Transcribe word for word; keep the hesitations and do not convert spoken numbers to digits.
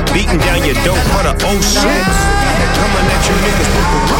beating down your door for the oh shit. Coming at you niggas with the